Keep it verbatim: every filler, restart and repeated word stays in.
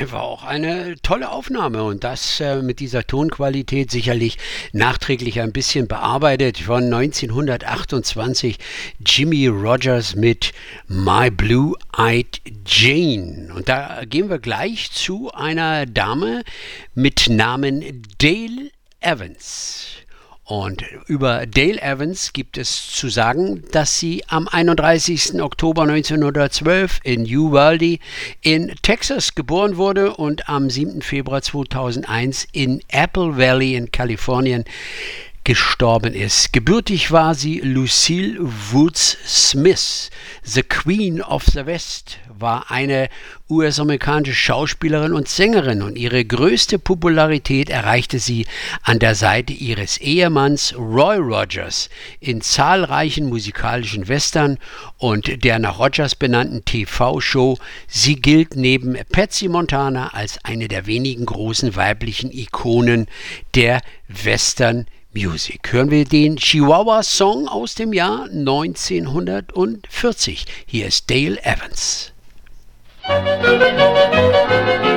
einfach auch eine tolle Aufnahme und das äh, mit dieser Tonqualität sicherlich nachträglich ein bisschen bearbeitet von neunzehnhundertachtundzwanzig Jimmie Rodgers mit My Blue-Eyed Jane. Und da gehen wir gleich zu einer Dame mit Namen Dale Evans. Und über Dale Evans gibt es zu sagen, dass sie am einunddreißigsten Oktober neunzehnhundertzwölf in Uvalde in Texas geboren wurde und am siebten Februar zweitausendeins in Apple Valley in Kalifornien gestorben ist. Gebürtig war sie Lucille Woods Smith. The Queen of the West war eine U S-amerikanische Schauspielerin und Sängerin und ihre größte Popularität erreichte sie an der Seite ihres Ehemanns Roy Rogers in zahlreichen musikalischen Western und der nach Rogers benannten T V-Show. Sie gilt neben Patsy Montana als eine der wenigen großen weiblichen Ikonen der Western Music. Hören wir den Chihuahua-Song aus dem Jahr neunzehnhundertvierzig. Hier ist Dale Evans.